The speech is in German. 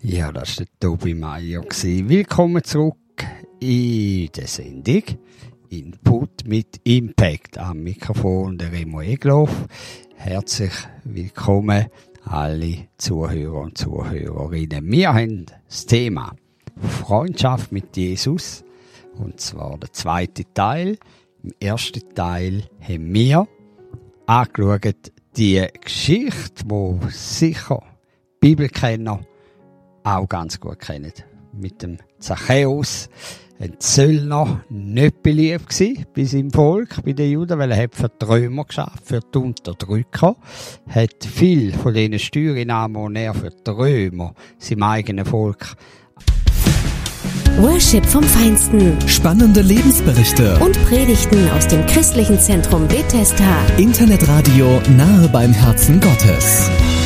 Ja, das war der Tobi Meier. Willkommen zurück in der Sendung Input mit Impact. Am Mikrofon der Remo Egloff. Herzlich willkommen alle Zuhörer und Zuhörerinnen. Wir haben das Thema Freundschaft mit Jesus, und zwar der zweite Teil. Im ersten Teil haben wir angeschaut die Geschichte, die sicher Bibelkenner auch ganz gut kennen. Mit dem Zachäus, ein Zöllner, nicht beliebt gsi bis im Volk, bei den Juden, weil er hat für die Römer geschafft, für die Unterdrücker. Hat viel von diesen Steuereinnahmen, die er für die Römer, seinem eigenen Volk. Worship vom Feinsten. Spannende Lebensberichte. Und Predigten aus dem christlichen Zentrum Bethesda. Internetradio nahe beim Herzen Gottes.